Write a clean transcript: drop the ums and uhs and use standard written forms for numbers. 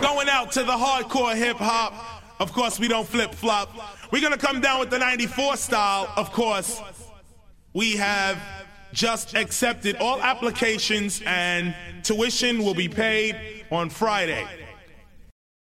Going out to the hardcore hip hop. Of course, we don't flip flop. We're gonna come down with the 94 style. Of course, we have just accepted all applications and tuition will be paid on Friday.